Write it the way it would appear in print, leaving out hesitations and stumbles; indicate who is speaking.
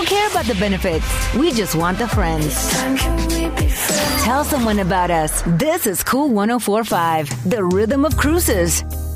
Speaker 1: don't care about the benefits. We just want the friends. Tell someone about us. This is Cool 104.5, the rhythm of cruises.